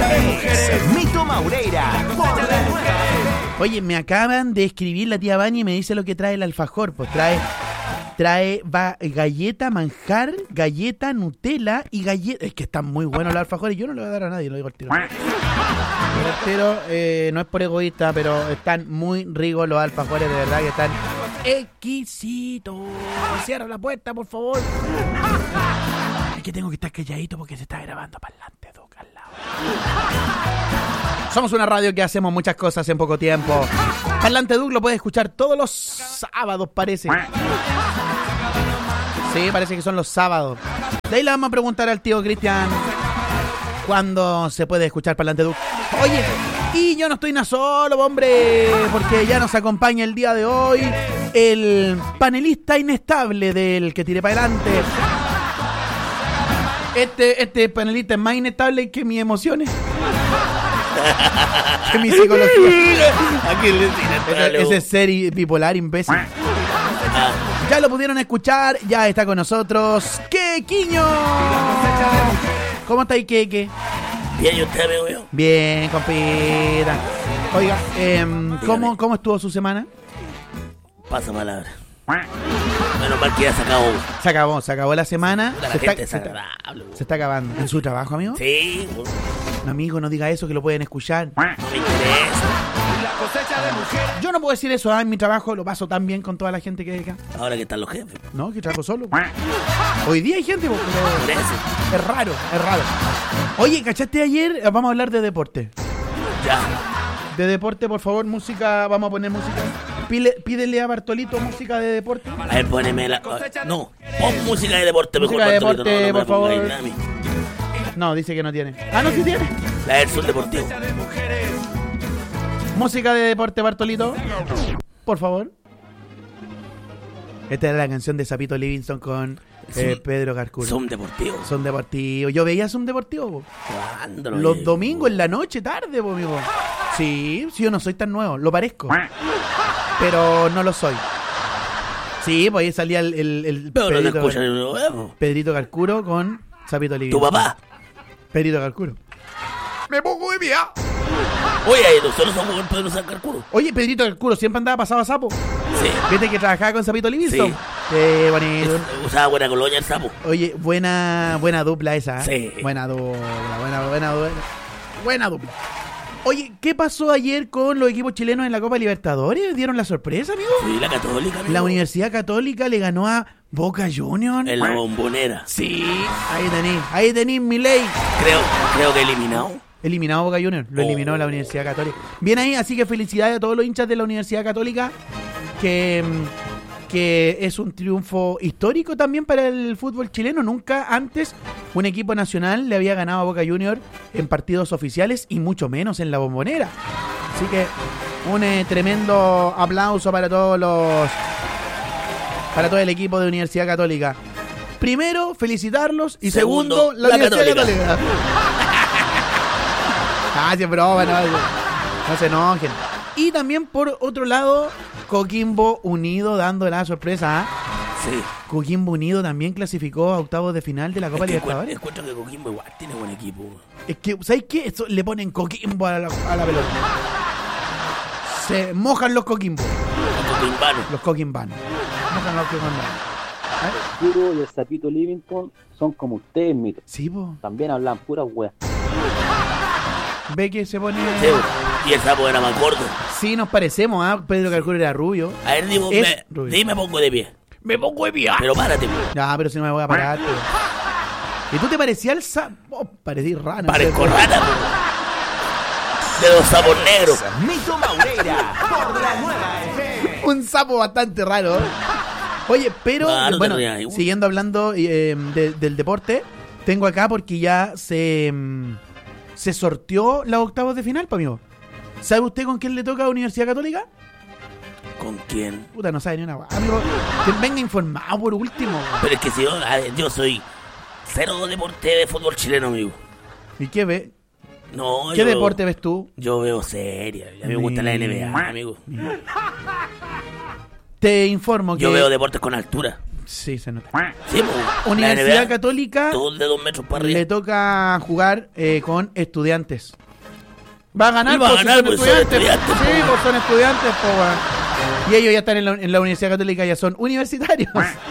Mito Maureira. Oye, me acaban de escribir la tía Bani y me dice lo que trae el alfajor. Pues trae galleta, manjar, galleta, Nutella y galleta. Es que están muy buenos los alfajores. Yo no le voy a dar a nadie, lo digo al tiro. Pero no es por egoísta, pero están muy ricos los alfajores, de verdad que están exquisitos. Cierra la puerta, por favor. Es que tengo que estar calladito porque se está grabando Parlante Duc al lado. Somos una radio que hacemos muchas cosas en poco tiempo. Parlante Duc lo puedes escuchar todos los sábados, parece. Sí, parece que son los sábados. De ahí le vamos a preguntar al tío Cristian cuándo se puede escuchar Parlante Duc. Oye, y yo no estoy nada solo, hombre, porque ya nos acompaña el día de hoy el panelista inestable del Que Tire Para Adelante. Este panelista es más inestable que mis emociones. Que mi psicología. Ese ser bipolar, imbécil. Ya lo pudieron escuchar, ya está con nosotros Quequiño. ¿Cómo está ahí, Queque? Bien, ¿y usted, amigo mío? Bien, compita. Oiga, ¿cómo estuvo su semana? Pasa palabra. Menos mal que ya Se acabó la semana. Se está acabando. ¿En su trabajo, amigo? Sí. No, amigo, no diga eso, que lo pueden escuchar. No me interesa. Yo no puedo decir eso, en mi trabajo lo paso tan bien con toda la gente que hay acá. Ahora que están los jefes. No, que trabajo solo. Hoy día hay gente, pero es raro. Oye, ¿cachaste ayer? Vamos a hablar de deporte. Ya. De deporte, por favor, música, vamos a poner música. Pídele a Bartolito música de deporte. A ver, poneme la... No, pon música de deporte mejor. Música de deporte, no, por favor. No, dice que no tiene. Ah, no, sí tiene. La del Sur Deportivo. Música de deporte, Bartolito. Por favor. Esta era la canción de Zapito Livingston con Pedro Carcuro. Son deportivos. Yo veía Zoom Deportivo, po. Los domingos en la noche, tarde, po, amigo. Sí, yo no soy tan nuevo, lo parezco. Pero no lo soy. Sí, pues ahí salía el pero no escuchan el nuevo. Pedrito Carcuro con Zapito Livingston. ¿Tu papá? Pedrito Carcuro. Me pongo de pie. Oye, nosotros somos el Pedro San Carcuro. Oye, Pedrito Carcuro siempre andaba pasado a sapo. Sí. ¿Viste que trabajaba con Zapito Livingston? Sí. Qué bonito. Usaba buena colonia el sapo. Oye, buena dupla esa. Sí. Buena dupla. Oye, ¿qué pasó ayer con los equipos chilenos en la Copa Libertadores? ¿Dieron la sorpresa, amigo? Sí, la Católica, amigo. La Universidad Católica le ganó a Boca Juniors. En la Bombonera. Sí, ahí tenés, mi ley. Creo que eliminado Boca Juniors, lo eliminó la Universidad Católica. Bien ahí, así que felicidades a todos los hinchas de la Universidad Católica, que es un triunfo histórico también para el fútbol chileno. Nunca antes un equipo nacional le había ganado a Boca Juniors en partidos oficiales y mucho menos en la Bombonera. Así que un tremendo aplauso para todo el equipo de Universidad Católica. Primero, felicitarlos y segundo la Universidad Católica. Siempre broma, no se enojen. Y también por otro lado, Coquimbo Unido dando la sorpresa. Sí. Coquimbo Unido también clasificó a octavos de final de la Copa Libertadores. Encuentro que Coquimbo igual tiene buen equipo. Es que, ¿sabes qué? Eso, le ponen Coquimbo a la pelota. Se mojan los Coquimbos. Los Coquimbanos. Mojan los Coquimbanos. Arturo y el Zapito Livingston son como ustedes, mito. Sí, po. También hablan puras weas. Ve que se pone... Sí, y el sapo era más gordo. Sí, nos parecemos, Pedro Carcuro era rubio. A ver, me pongo de pie. Me pongo de pie. Pero párate. Ya, pero si no me voy a parar. ¿Y tú te parecías al sapo? Parecí rana. Parezco rana. De los sapos negros. Mito Maureira. Por la nueva FM. Un sapo bastante raro. Oye, pero bueno, siguiendo hablando del deporte, tengo acá porque ya se sorteó los octavos de final, pues, amigo. ¿Sabe usted con quién le toca a Universidad Católica? ¿Con quién? Puta, no sabe ni una. Amigo, que venga informado por último. Pero es que si yo soy cero deporte de fútbol chileno, amigo. ¿Y qué ve? No, ¿Qué deporte ves tú? Yo veo seria. A mí me gusta la NBA, amigo. Te informo que... Yo veo deportes con altura. Sí, se nota. Sí, po. Universidad La NBA, Católica todos de 2 metros para arriba. le toca jugar con Estudiantes. Va a ganar, Y va a porque ganar, son pues, son estudiantes. estudiantes, Sí, po. pues son estudiantes, po, weón. Y ellos ya están en la Universidad Católica, ya son universitarios.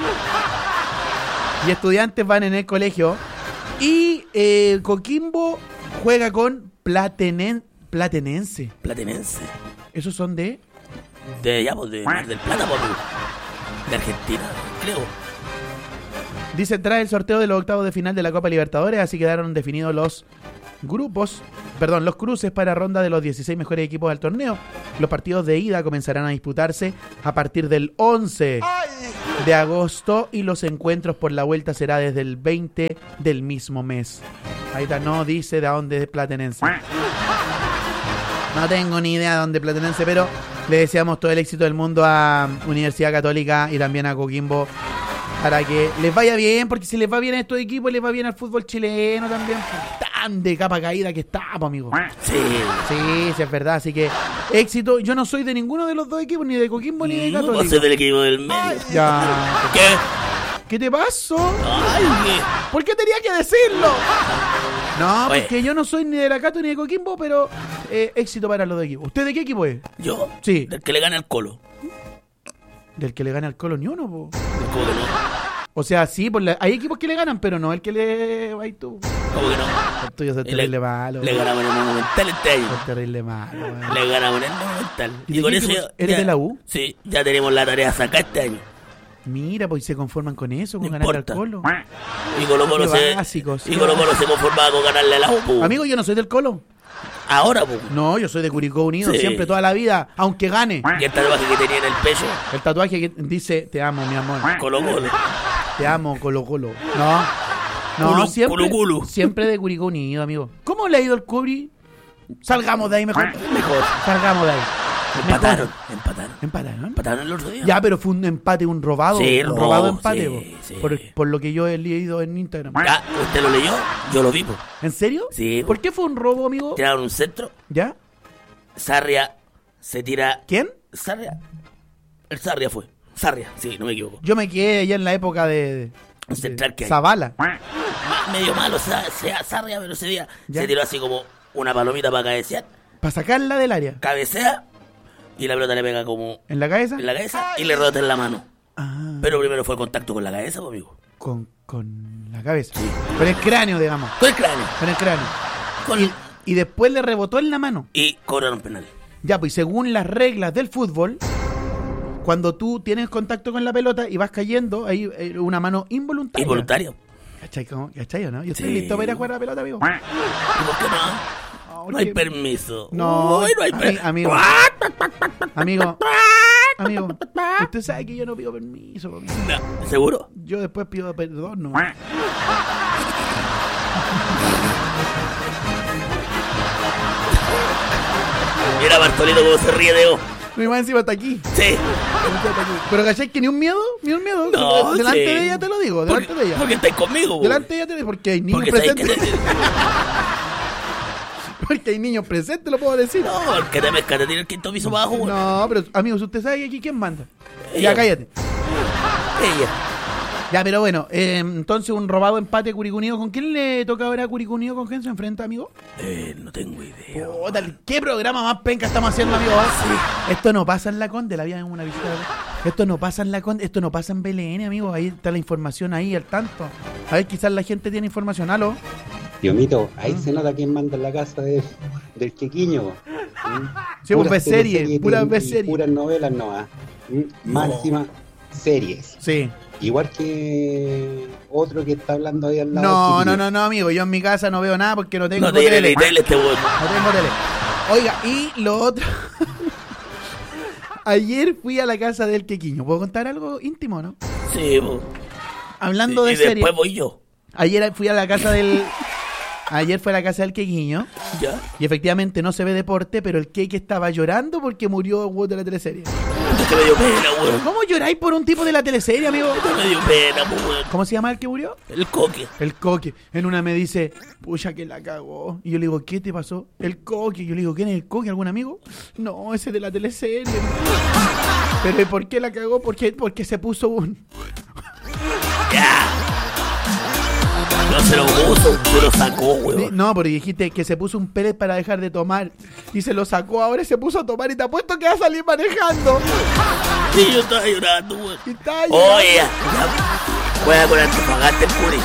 Y Estudiantes van en el colegio. Y Coquimbo juega con Platenense. Platenense. Esos son de... De Mar del Plata, po, amigo. De Argentina, creo. Dice, tras el sorteo de los octavos de final de la Copa Libertadores, así quedaron definidos los cruces para ronda de los 16 mejores equipos del torneo. Los partidos de ida comenzarán a disputarse a partir del 11 de agosto y los encuentros por la vuelta será desde el 20 del mismo mes. Ahí está, no dice de dónde es Platenense. No tengo ni idea de dónde es Platenense, pero le deseamos todo el éxito del mundo a Universidad Católica y también a Coquimbo para que les vaya bien, porque si les va bien a estos equipos, les va bien al fútbol chileno también. Tan de capa caída que está, pues, amigo. Sí, es verdad. Así que éxito. Yo no soy de ninguno de los dos equipos, ni de Coquimbo ni de No, Católica. vos sos del equipo del medio. Ya. ¿Qué? ¿Qué te pasó? Ay, ¿qué? ¿Por qué tenía que decirlo? No, Oye. porque yo no soy ni de la Cato ni de Coquimbo, pero éxito para los dos equipos. ¿Usted de qué equipo es? ¿Yo? Sí. Del que le gana al Colo. Del que le gana al Colo ni uno, po. ¿Cómo que no? O sea, sí, hay equipos que le ganan, pero no el que le... Ay, tú. ¿Cómo que no? El tuyo es terrible malo. Le ganamos en el Monumental este año. Es terrible malo, weón. Le ganamos en el Monumental. ¿Y Y de con qué eso equipo? ya- ¿Eres ya- de la U? Sí, ya tenemos la tarea sacada este año. Mira, pues se conforman con eso, con No ganarle al importa. Colo. Y Colo Colo Qué básicos. Y Colo Colo se conformaba con ganarle a la U, po. Amigo, yo no soy del Colo. Ahora, po. No, yo soy de Curicó Unido, Sí. siempre, toda la vida, aunque gane. Y el tatuaje que tenía en el pecho, El tatuaje que dice, te amo, mi amor. Colo Colo. Te amo, Colo Colo. No, Culo, siempre, culo, culo. siempre de Curicó Unido, amigo. ¿Cómo le ha ido el Curi? Salgamos de ahí mejor. Mejor. Salgamos de ahí. Empataron. ¿Empataron? Empataron el otro día. Ya, pero fue un empate, un robado. Sí, un robo, robado empate, sí, po. sí. Por lo que yo he leído en Instagram. Ya, ¿usted lo leyó? Yo lo vi, po. ¿En serio? Sí, po. ¿Por qué fue un robo, amigo? Tiraron un centro. ¿Ya? Sarria se tira. ¿Quién? Sarria. El Sarria fue. Sarria, sí, no me equivoco. Yo me quedé ya en la época de Un central que hay. Zavala. Medio malo, sea Sarria, pero ese día Ya. se tiró así como una palomita para cabecear. Para sacarla del área. Cabecea y la pelota le pega como ¿En la cabeza? en la cabeza y le rebota en la mano. Ah, Pero primero fue el contacto con la cabeza, po, amigo. con la cabeza. Con el cráneo, digamos. Con el cráneo. Con el cráneo. Con Y después le rebotó en la mano. Y cobraron penal. Ya, pues según las reglas del fútbol, cuando tú tienes contacto con la pelota y vas cayendo, hay una mano involuntaria. Involuntario. ¿Cachai o no? Yo estoy Sí. listo para ir a jugar a la pelota, amigo. ¿Y por qué no? No hay permiso. No, Uy, no hay permiso. amigo. Amigo, usted sabe que yo no pido permiso, po, amigo. No, ¿seguro? Yo después pido perdón, no. Mira Bartolito cómo se ríe de vos. Mi mamá encima está aquí. Sí. Pero ¿cachai que ni un miedo? Ni un miedo. No, delante sí. de ella te lo digo, delante Porque- de ella. Porque estáis conmigo, po. Delante de ella te lo digo, porque hay niños Porque sabéis presentes. que Porque hay niños presentes, lo puedo decir. No, el que te pesca te tira el quinto piso para abajo, po. No, pero amigos, usted sabe que aquí quién manda. Ella. Ya, cállate. Ella. Ya, pero bueno, entonces un robado empate Curicó Unido. ¿Con quién le toca ahora a Curicó Unido? ¿Con quién se enfrenta, amigo? No tengo idea. Puta, ¿qué programa más penca estamos haciendo, amigo? Esto no pasa en La Conde, la había en una visita. Esto no pasa en La Conde, esto no pasa en BLN, amigo. Ahí está la información, ahí, al tanto. A ver, quizás la gente tiene información. ¿Aló? Tío Mito, ahí se nota quién manda en la casa del Chequiño. Sí, pues, ve series, puras ve series. Puras novelas nomás. Máxima series. Sí. Igual que otro que está hablando ahí al lado. No, amigo. Yo en mi casa no veo nada porque no tengo No tiene tele. ni tele este weón. No tengo tele. Oiga, y lo otro. Ayer fui a la casa del Quequiño. ¿Puedo contar algo íntimo, no? Sí, po. Hablando de Y serie. después voy yo. Ayer fui a la casa del. Ayer fue a la casa del Quequiño. ¿Ya? Y efectivamente no se ve deporte, pero el Queque estaba llorando porque murió Wood de la teleserie. Puta que me dio pena, weón. ¿Cómo lloráis por un tipo de la teleserie, amigo? Puta, me dio pena, po, weón. ¿Cómo se llama el que murió? El coque. El Coque. En una me dice, pucha que la cagó. Y yo le digo, ¿qué te pasó? El Coque. Y yo le digo, ¿quién es el Coque? ¿Algún amigo? No, ese de la teleserie. Pero ¿y por qué la cagó? Porque se puso un Ya. No se lo puso, se lo sacó, weón. No, porque dijiste que se puso un Pérez para dejar de tomar y se lo sacó ahora y se puso a tomar y te apuesto que va a salir manejando. Sí, yo estaba llorando, weón. Y estaba llorando. Oye, juega con Antofagasta el Curi.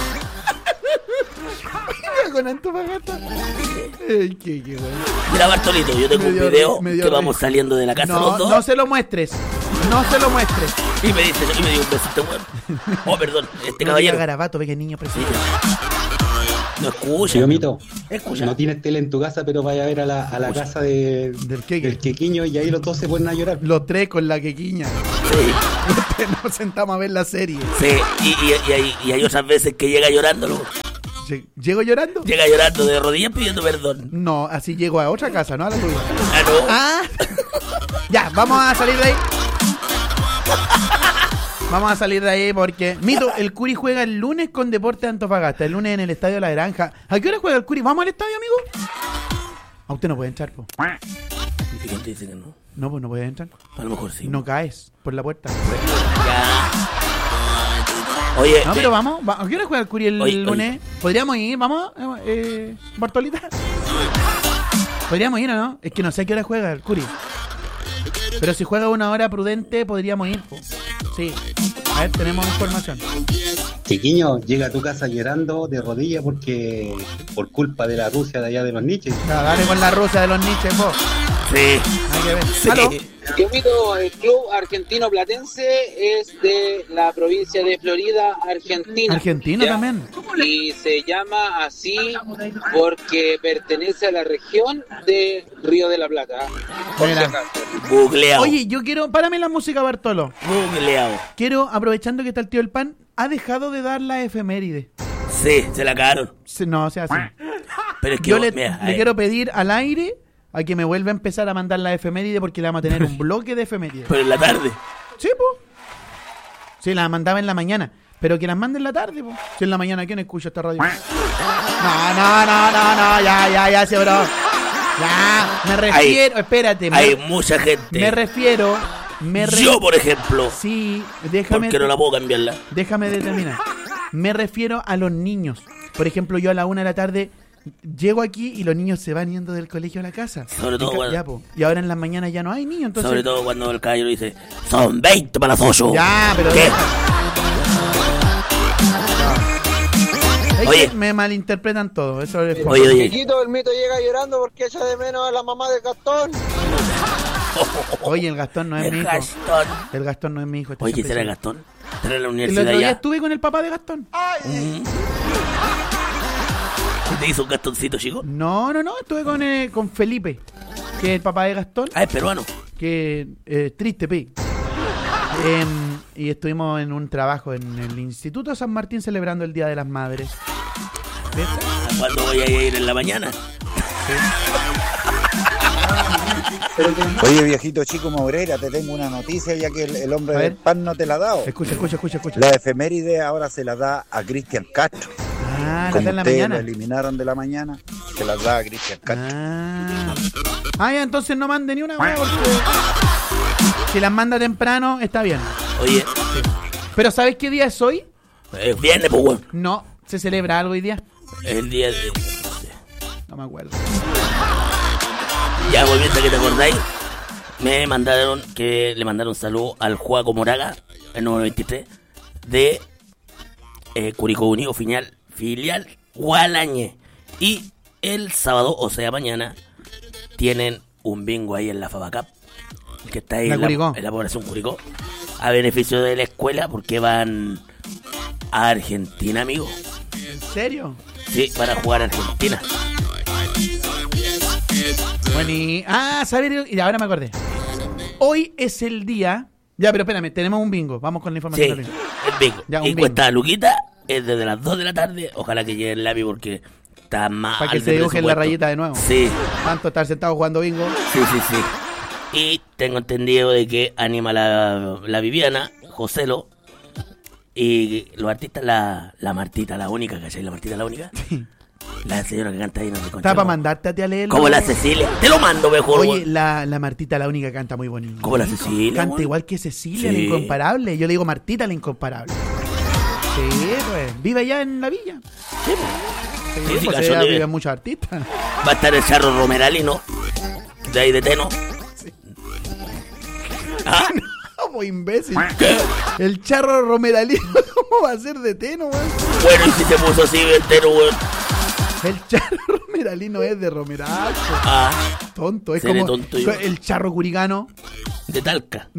Con Antofagasta. Ay, qué bueno. Mira, Bartolito, yo tengo un video que vamos saliendo de la casa los dos. No se lo muestres. No se lo muestres. Y me dio un besito, weón. Oh, perdón, caballero. Garabato, ve que niño presidente. No escucha. Tío Mito, Escucha. no tienes tele en tu casa, pero vaya a ver a la casa del quequiño y ahí los dos se ponen a llorar. Los tres con la quequiña. Sí. Los tres nos sentamos a ver la serie. Sí, y hay otras veces que llega llorándolo. ¿Llego llorando? Llega llorando de rodillas pidiendo perdón. No, así llego a otra casa, no a la tuya. Ah, no. Ah. Ya, vamos a salir de ahí. Vamos a salir de ahí porque... Mito, el Curi juega el lunes con Deportes de Antofagasta. El lunes en el Estadio La Granja. ¿A qué hora juega el Curi? ¿Vamos al estadio, amigo? A usted no puede entrar, po. ¿Y quién te dice que no? No, pues no puedes entrar. A lo mejor sí. No caes por la puerta. Ya. Oye, no, pero vamos. ¿A qué hora juega el Curi el lunes? Oye. ¿Podríamos ir? ¿Vamos? ¿Bartolita? ¿Podríamos ir o no? Es que no sé a qué hora juega el Curi. Pero si juega una hora prudente, podríamos ir, po. Sí. A ver, tenemos información. Quequiño, llega a tu casa llorando de rodillas porque por culpa de la Rusia de allá de los niches. No, dale con la Rusia de los niches, vos. Sí. Hay que ver. Sí. ¿Aló? Tío Mito, el club argentino platense es de la provincia de Florida, Argentina. Argentino ¿ya? también. Y se llama así porque pertenece a la región de Río de la Plata. Por si Mira. acaso. Googleado. Oye, yo quiero... Párame la música, Bartolo. Googleado. Quiero, aprovechando que está el tío El Pan, ha dejado de dar la efeméride. Sí, se la cagaron. No, se hace. Pero es que Yo vos, le mira, le quiero pedir al aire a que me vuelva a empezar a mandar la efeméride porque le vamos a tener un bloque de efeméride. pero en la tarde. Sí, po. Sí, la mandaba en la mañana. Pero que las mande en la tarde, po. Si en la mañana, ¿quién escucha esta radio? No, ya, sí, bro. Ya, me refiero, espérate. Hay mucha gente. Me refiero. Yo, por ejemplo. Sí, déjame. Porque no la puedo cambiarla. Déjame determinar. Me refiero a los niños. Por ejemplo, yo a la 1 de la tarde llego aquí y los niños se van yendo del colegio a la casa. Sobre todo cuando... Ya, po. Y ahora en las mañanas ya no hay niños, entonces... Sobre todo cuando el caballero dice, son 20 para las 8. Ya, pero... ¿Qué? Es Oye. que me malinterpretan todo. Eso es... Oye. Chiquito, el Mito llega llorando porque echa de menos a la mamá de Gastón. Oye, el Gastón no es mi El hijo. Gastón. El Gastón no es mi hijo. Oye, ¿quién será el Gastón? ¿Estará en la El universidad otro día ya? estuve con el papá de Gastón. ¿Te hizo un Gastoncito, chico? No, estuve con Felipe, que es el papá de Gastón, Ah, es peruano. que triste, pe. Y estuvimos en un trabajo en el Instituto San Martín celebrando el Día de las Madres. ¿Viste? ¿A cuándo voy a ir en la mañana? Oye, viejito chico Moreira, te tengo una noticia ya que el hombre A ver. del pan no te la ha dado. Escucha. La efeméride ahora se la da a Cristian Castro. Ah, Como la en la ustedes mañana. lo eliminaron de la mañana, se las da a Cristian Castro. Ya, entonces no mande ni una hueá porque si las manda temprano está bien. Oye, Pero ¿sabes qué día es hoy? es viernes, pues, weón. No, ¿se celebra algo hoy día? Es el día de... No me acuerdo. Ya, volviendo que te acordáis, me mandaron que le mandaron saludo al Juaco Moraga, el número 23, de Curicó Unido, filial Gualañe. Y el sábado, o sea mañana, tienen un bingo ahí en la Fabacap, que está ahí La en Curicó. la población Curicó, a beneficio de la escuela, porque van a Argentina, amigo. ¿En serio? Sí, van a jugar a Argentina. Bueno, ¿sabes? Y ahora me acordé. Hoy es el día... Ya, pero espérame, tenemos un bingo. Vamos con la Sí, información del bingo. el bingo. Ya, un Y bingo. cuesta Luquita, es desde las 2 de la tarde. Ojalá que llegue el lápiz porque está mal. Para que de se dibuje la presupuesto. rayita de nuevo. Sí, Tanto estar sentado jugando bingo. sí. Y tengo entendido de que anima la Viviana, Joselo, y los artistas, la Martita, la única, ¿cachai? La Martita, la única. La señora que canta ahí, no me Está para mandarte a ti a leerlo. Como la Cecilia. Te lo mando mejor, Oye, weón. la Martita, la única, canta muy bonito. Como la Cecilia, Canta weón. igual que Cecilia, Sí. la incomparable. Yo le digo Martita, la incomparable. Sí, pues. Vive allá en la villa. Sí, Sí, sí, pues cachón allá vive. viven muchos artistas. Va a estar el Charro Romeralino, de ahí de Teno. Ah, Como imbécil. El charro Romeralino, ¿cómo va a ser de Teno, weón? bueno, y si se puso así el Teno, weón. El charro Romeralino es de Romeracho. Ah, Tonto, es seré como tonto yo. el charro curicano. de Talca.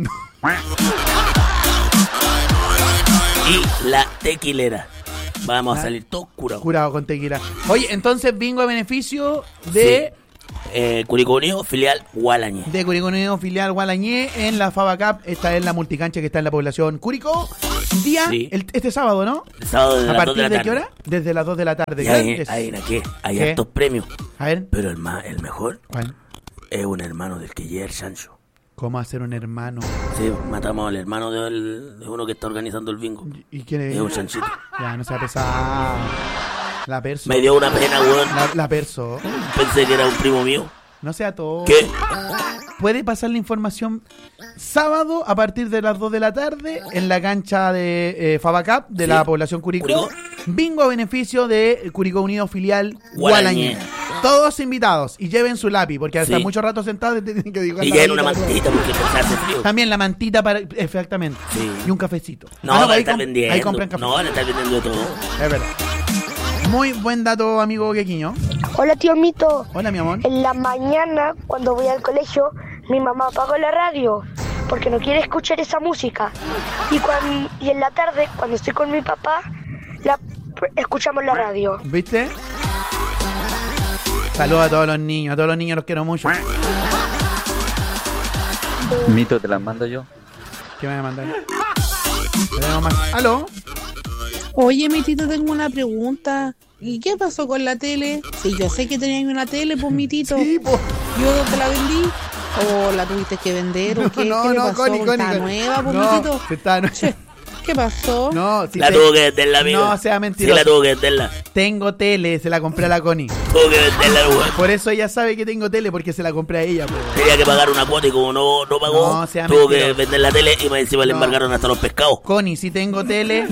Y la tequilera. Vamos a salir todos curados. Curado con tequila. Oye, entonces bingo a beneficio de... Curicó Unido, filial Gualañé. De Curicó Unido, filial Gualañé, en la Faba Cup. Esta es la multicancha que está en la población Curicó. Día, Sí. este sábado, ¿no? El sábado desde ¿A las 2 de partir la de tarde. qué hora? Desde las 2 de la tarde. Y hay Grandes. hay ¿Qué? hartos premios. A ver, Pero el mejor ¿cuál? es un hermano del que llega el Sancho. ¿Cómo hacer un hermano? Sí, matamos al hermano de uno que está organizando el bingo. ¿Y quién es? Es un chanchito. Ya, no sea pesado. La perso. Me dio una pena, weón. La perso. Pensé que era un primo mío. No sea todo. ¿Qué? Puede pasar la información sábado a partir de las 2 de la tarde en la cancha de Faba Cup de Sí. la población Curicó. Curicó. Bingo a beneficio de Curicó Unido filial Gualañé. Gualañé. Todos invitados y lleven su lápiz porque hasta Sí. mucho rato sentados tienen que dibujar Y la ya en una lápiz. mantita porque se hace frío. También la mantita para exactamente. Sí. Y un cafecito. No, Ah, van a ahí estar vendiendo. ahí compran café. No, van a estar vendiendo de todo. Es verdad. Muy buen dato, amigo Quequiño. Hola, tío Mito. Hola, mi amor. En la mañana, cuando voy al colegio, mi mamá apagó la radio porque no quiere escuchar esa música. Y en la tarde, cuando estoy con mi papá, escuchamos la radio. ¿Viste? Saludos a todos los niños los quiero mucho. Mito, te las mando yo. ¿Qué me va a mandar? Tenemos más. ¿Aló? Oye, Mitito, tengo una pregunta. ¿Y qué pasó con la tele? Si yo sé que tenías una tele, pues, Mitito. Sí, po. ¿Yo te la vendí? ¿O la tuviste que vender? ¿O qué? No, ¿Qué le no, pasó? Connie, ¿Está Connie. nueva, pues, No, Mitito? se está... Che, ¿qué pasó? No, si La te- tuvo que venderla, amigo. No, sea Sí, mentiroso. la tuvo que venderla. Tengo tele, se la compré a la Connie. Tuvo que venderla, weón. Por eso ella sabe que tengo tele, porque se la compré a ella, po. Tenía que pagar una cuota y como no pagó, No, sea tuvo que mentiroso. vender la tele y más encima le No. embargaron hasta los pescados. Connie, si tengo tele,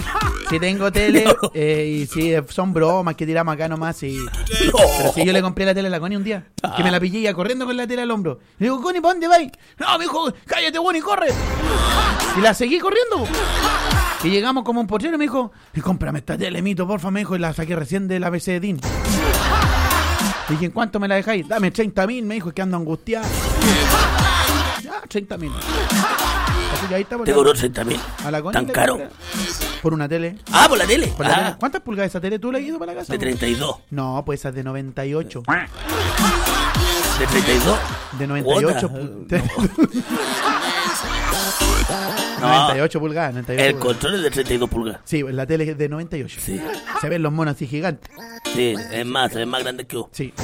y si son bromas que tiramos acá nomás, y... Pero si yo le compré la tele a la Connie un día, que me la pillé ya corriendo con la tele al hombro. Le digo, Connie, ¿para dónde vais? No, me dijo, cállate, bueno, y corre. Y la seguí corriendo, po. Y llegamos como un potrero y me dijo, cómprame esta tele, Mito, porfa, me dijo, y la saqué recién del ABC de DIN. Dije, ¿en cuánto me la dejáis? Dame 30.000, me dijo, que ando angustiado. Ya, 30.000. Así que ahí está. Te cobró 30.000. A la Connie Tan le caro. compré. Por una tele. Ah, por la tele. Por la tele. Ah, ¿Cuántas pulgadas esa tele tú le has ido para la casa? de 32. No, pues esa es de 98. De 32. De 98. Otra. No. 98 pulgadas. 98 El pulgadas. control es de 32 pulgadas. Sí, la tele es de 98. Sí. Se ven los monos así gigantes. Sí, es más grande que vos. Sí.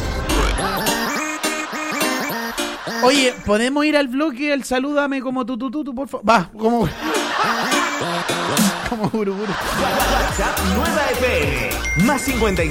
Oye, ¿podemos ir al bloque, al salúdame como tú, por favor? Va, como... como guru. WhatsApp Nueva FM. Más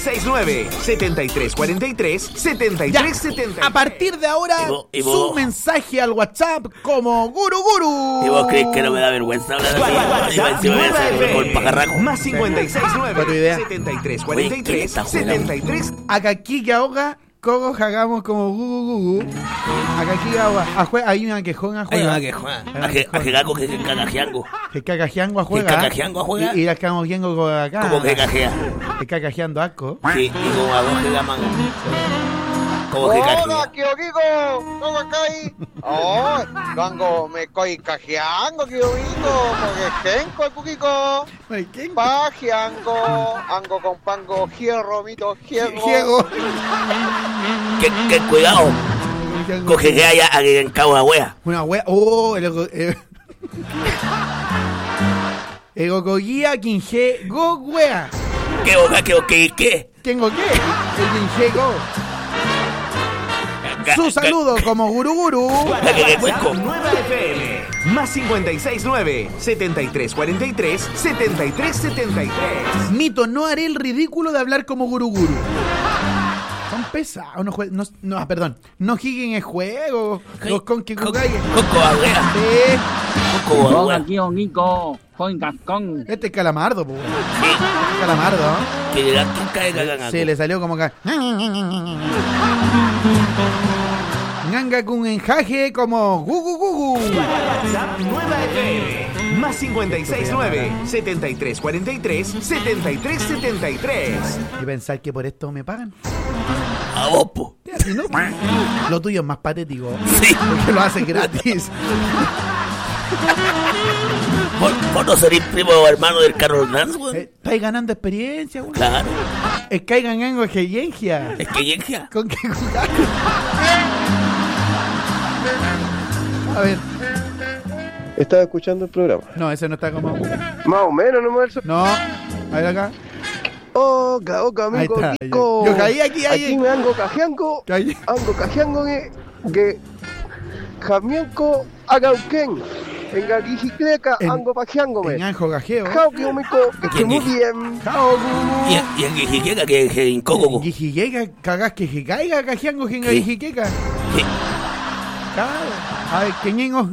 569-7343-7370. A partir de ahora, ¿Y vos? su mensaje al WhatsApp como guru. ¿Y vos crees que no me da vergüenza hablar así? Y más WhatsApp encima me Nueva hace con el pajarraco. FM. Más 569 Fue tu idea. 7343 73. Acá que ahoga, Coco hagamos como gugu. Acá aquí ahoga. Hay una quejón a Hay juega. una que juega. Hay una que juega. Ajegaco que cagajeango. Que cacajeango a juega. Que cacajeango a juega. Y las cacajeango con acá. Como que cajea. Que cacajeando asco. Sí, y como a dos que llaman. Como que cajea. Kiko, ¿cómo estáis? Oh, vengo, me estoy cajeando, Kiko, porque tengo, Kiko. Pajeando, ango con pango, hierro, mito, hierro. Que cuidado. Coge que haya aquí en Cabo de Wea. Una wea. Oh, el gocoguía quinje go wea. ¿Qué boca, qué? ¿Tengo qué? El quinje go. Su saludo como guru. WhatsApp Nueva FM. Más 569-7343-7373. Mito, no haré el ridículo de hablar como guru. Son pesado. Perdón. No jiguen el juego. Los con que jugáis. Coco Barrea. Sí. Coco Barrea. Aquí, Nico. Con Gascón. Este es Calamardo, pues. Sí. Calamardo, ¿no? Que le dan quien cae Ganga. Sí, le salió como acá. Ganga con enjaje como gugu gugu. WhatsApp Nueva FM. Más 569-7343-7373. ¿Y pensar que por esto me pagan? A vos, po. Así no. Lo tuyo es más patético. Sí. Porque lo hacen gratis. ¿Vos no serís primo o hermano del Carol Dance, weón? Estáis ganando experiencia, weón. Claro. Es que hay ganando experiencia. Es que Yengia. ¿Con qué jugar? A ver. Estaba escuchando el programa. No, ese no está como. Más o menos, no me verso. No. A ver acá. Oca, amigo. Ahí está. Kiko. Yo caí aquí. Aquí me ando cajeando. Ando cajeando que Jamienco Agauquén. En la bicicleta ando pajeándome. En Anjo Gajeo. Jao, Mico, que esté muy bien. Jao, Gugu. Y en Gijiqueca que en Coco. En Gijiqueca, cagás que se caiga cajeando en la Gijiqueca. Claro. A ver, que ñengos.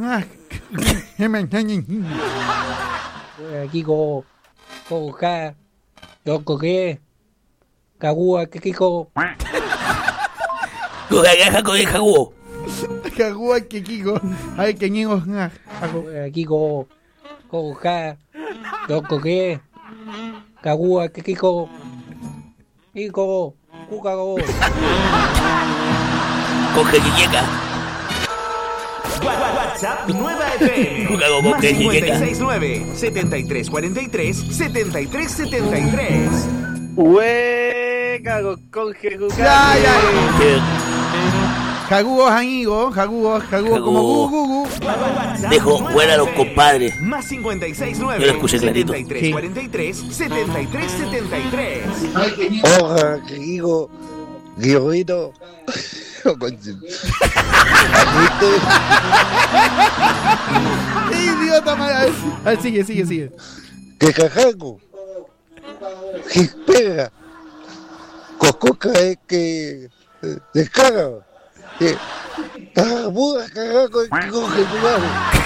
Kiko. Coca. Yo coqué. Cagúa, que Kiko. Coca, con el jaguo. Cagúa, que Kiko. A ver, que ñengos. Kiko. Coca. Yo coqué. Cagúa, que Kiko. Kiko. Cucago. Coge Gijiqueca. WhatsApp Nueva FM. Más 569-7343-7373. Hueca con Jejuca. Ya. Jagugo, amigo. Jagugo como gugu. Dejo fuera a los compadres. Más 569. Yo lo escuché clarito. 7343-7373. Hola, Guigo. Guiguito. Idiota, madre. A ver, sigue. Que cajago. Gispega. Cococa es que descarga. Buda cagaco que coge tu madre.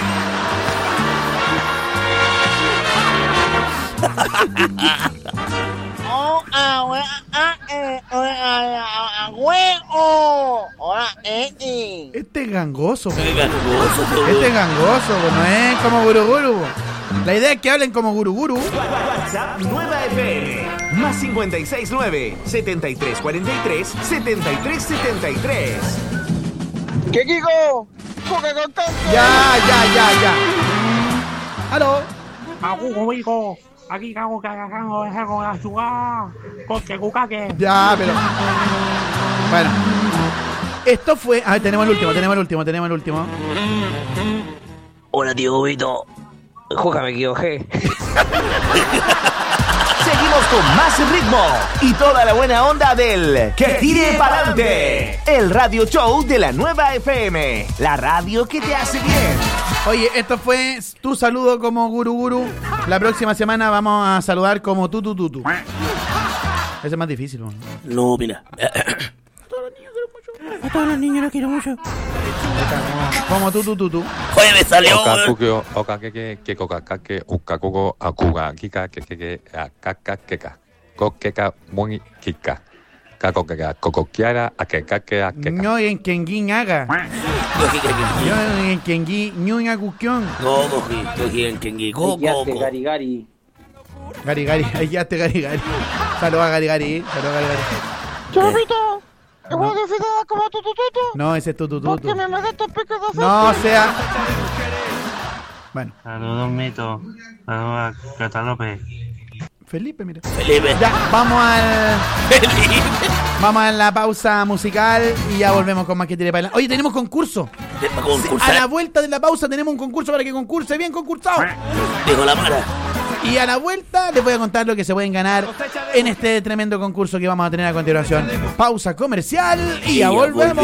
Este es gangoso. Este es gangoso, no es como guruguru. La idea es que hablen como guruguru. WhatsApp Nueva FM. Más 569-7343-7373. ¿Qué Kiko? Coca con tanto. Ya. Aló. Hijo. Aquí cago cagando con la ciudad. Coque cucaque. Ya, pero. Bueno. Esto fue. A ver, tenemos el último. Hola, tío Vito. Juega, me equivoqué. Seguimos con más ritmo y toda la buena onda del Que Tire Pa'lante, el radio show de la Nueva FM, la radio que te hace bien. Oye, esto fue tu saludo como guruguru. La próxima semana vamos a saludar como tu. Ese es más difícil, ¿no? No, mira. A todos los niños los quiero mucho. Como tú. Oye, me salió. Que coca-que ucacoco acuga kika que akakakeka coqueca muy kika cacoqueca cocoquiara akekake. No en kenguin haga. Yo en kengi ñuin acuquión. Cogí en kengi. Gari. Ahí ya te Gari. Saludos a Gari. Chupito. ¿Te voy a decir como tu? No, ese es tu. Porque me mandé estos picos de aceite. No sea. Bueno. Saludos, Mito. Saludos a Catalope. Felipe, mira. Felipe. Ya, vamos a la pausa musical y ya volvemos con más Que Tire Pa'lante. Oye, tenemos concurso. A la vuelta de la pausa tenemos un concurso para que concurse bien concursado. Dijo la Mara. Y a la vuelta les voy a contar lo que se pueden ganar en este tremendo concurso que vamos a tener a continuación. Pausa comercial y ya volvemos.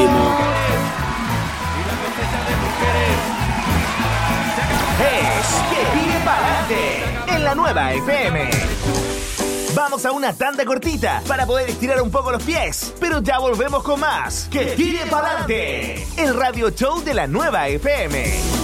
Es Que Tire Pa'lante en la Nueva FM. Vamos a una tanda cortita para poder estirar un poco los pies, pero ya volvemos con más. ¡Que tire pa'lante! El radio show de la nueva FM.